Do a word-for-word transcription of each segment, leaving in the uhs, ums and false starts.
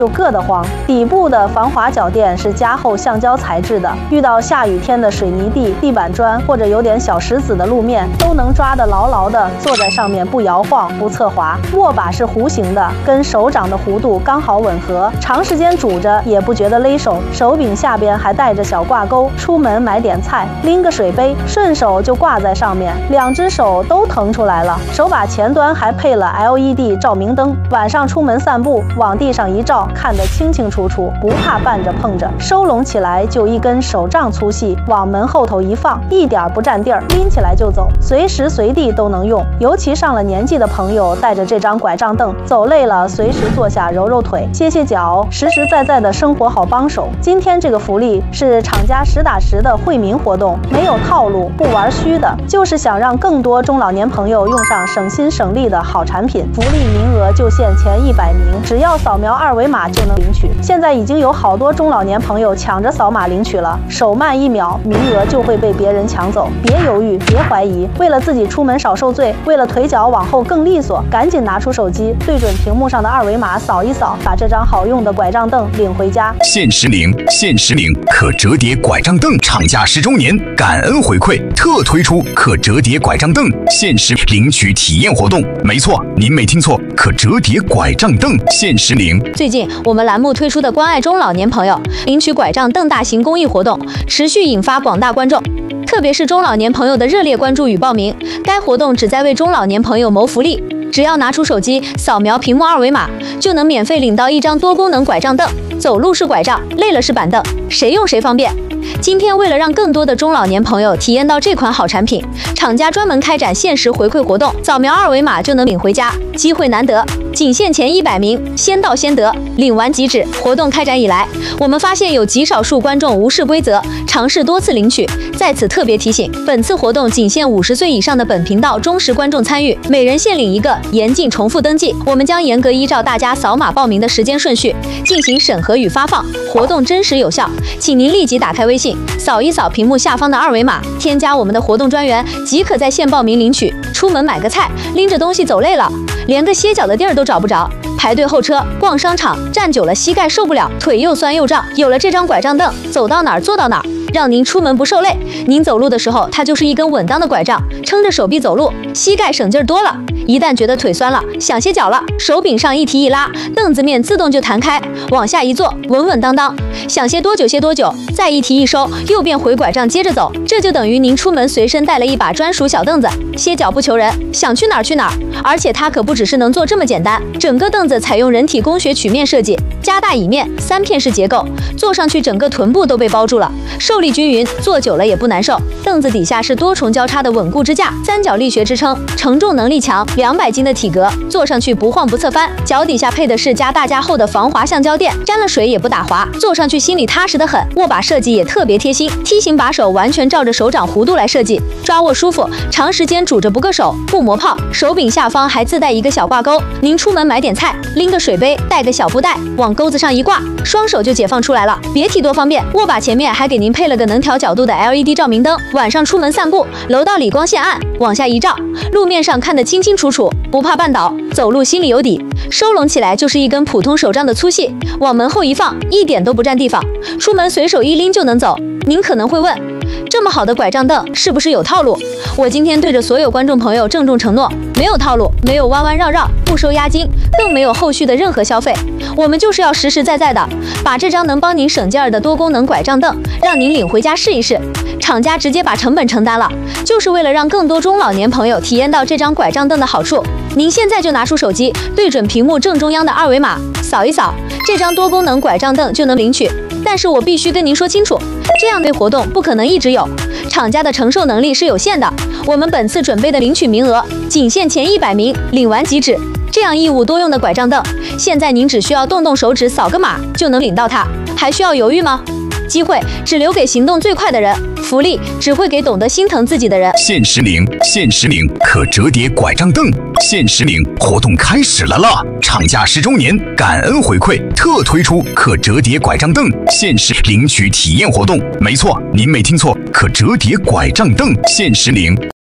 就硌得慌。底部的防滑脚垫是加厚橡胶材质的，遇到下雨天的水泥地、地板砖或者有点小石子的路面，都能抓得牢牢的，坐在上面不摇晃、不侧滑。握把是弧形的，跟手掌的弧度刚好吻合，长时间拄着也不觉得勒手。手柄下边还带着小挂钩，出门买点菜，拎个水杯，顺手就挂在上面，两只手都腾出来了。手把前端还配了 L E D 照明灯，晚上出门散步，往地上一照，看得清清楚楚，不怕绊着碰着。收拢起来就一根手杖粗细，往门后头一放，一点不占地儿，拎起来就走，随时随地都能用。尤其上了年纪的朋友，带着这张拐杖凳，走累了随时坐下揉揉腿、歇歇脚，实实在在的生活好帮手。今天这个福利是厂家实打实的惠民活动，没有套路，不玩虚的，就是想让更多中老年朋友用上省心省力的好产品。福利名额就限前一百名，只要扫描二维码就能领取。现在已经有好多中老年朋友抢着扫码领取了，手慢一秒，名额就会被别人抢走。别犹豫，别怀疑，为了自己出门少受罪，为了腿脚往后更利索，赶紧拿出手机，对准屏幕上的二维码扫一扫，把这张好用的拐杖凳领回家。 限时领，限时领可折叠拐杖凳厂家十周年感恩回馈，特推出可折叠拐杖凳限时领取体验活动。没错，您没听错，可折叠拐杖凳限时领。 最近我们栏目推出的关爱中老年朋友领取拐杖凳大型公益活动，持续引发广大观众，特别是中老年朋友的热烈关注与报名。该活动旨在为中老年朋友谋福利，只要拿出手机扫描屏幕二维码，就能免费领到一张多功能拐杖凳。走路是拐杖，累了是板凳，谁用谁方便。今天为了让更多的中老年朋友体验到这款好产品，厂家专门开展限时回馈活动，扫描二维码就能领回家，机会难得，仅限前一百名，先到先得，领完即止。活动开展以来，我们发现有极少数观众无视规则，尝试多次领取。在此特别提醒，本次活动仅限五十岁以上的本频道忠实观众参与，每人限领一个，严禁重复登记。我们将严格依照大家扫码报名的时间顺序进行审核与发放，活动真实有效，请您立即打开微信，扫一扫屏幕下方的二维码，添加我们的活动专员，即可在线报名领取。出门买个菜，拎着东西走累了，连个歇脚的地儿都找不着，排队候车、逛商场，站久了膝盖受不了，腿又酸又胀。有了这张拐杖凳，走到哪儿坐到哪儿，让您出门不受累。您走路的时候，它就是一根稳当的拐杖，撑着手臂走路，膝盖省劲儿多了。一旦觉得腿酸了，想歇脚了，手柄上一提一拉，凳子面自动就弹开，往下一坐，稳稳当当，想歇多久歇多久，再一提一收，又变回拐杖接着走。这就等于您出门随身带了一把专属小凳子，歇脚不求人，想去哪儿去哪儿。而且它可不只是能坐这么简单，整个凳子采用人体工学曲面设计，加大椅面，三片式结构，坐上去整个臀部都被包住了，受力均匀，坐久了也不难受。凳子底下是多重交叉的稳固支架，三角力学支撑，承重能力强，两百斤的体格，坐上去不晃不侧翻。脚底下配的是加大加厚的防滑橡胶垫，沾了水也不打滑，坐上去心里踏实得很。握把设计也特别贴心，梯形把手完全照着手掌弧度来设计，抓握舒服，长时间拄着不硌手，不磨泡。手柄下方还自带一个小挂钩，您出门买点菜，拎个水杯，带个小布袋，往钩子上一挂，双手就解放出来了，别提多方便。握把前面还给您配了个能调角度的 L E D 照明灯，晚上出门散步，楼道里光线暗，往下一照，路面上看得清清楚楚，不怕绊倒，走路心里有底。收拢起来就是一根普通手杖的粗细，往门后一放，一点都不占地方，出门随手一拎就能走。您可能会问，这么好的拐杖凳是不是有套路？我今天对着所有观众朋友郑重承诺，没有套路，没有弯弯绕绕，不收押金，更没有后续的任何消费。我们就是要实实在在的把这张能帮您省劲儿的多功能拐杖凳让您领回家试一试。厂家直接把成本承担了，就是为了让更多中老年朋友体验到这张拐杖凳的好处。您现在就拿出手机，对准屏幕正中央的二维码，扫一扫，这张多功能拐杖凳就能领取。但是我必须跟您说清楚，这样的活动不可能一直有，厂家的承受能力是有限的。我们本次准备的领取名额仅限前一百名，领完即止。这样一物多用的拐杖凳，现在您只需要动动手指扫个码就能领到它，还需要犹豫吗？机会只留给行动最快的人，福利只会给懂得心疼自己的人。 限时领，限时领可折叠拐杖凳限时领活动开始了啦！厂家十周年感恩回馈，特推出可折叠拐杖凳限时领取体验活动。没错，您没听错，可折叠拐杖凳限时领。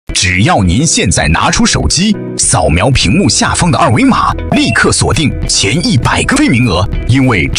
只要您现在拿出手机，扫描屏幕下方的二维码，立刻锁定前一百个飞名额，因为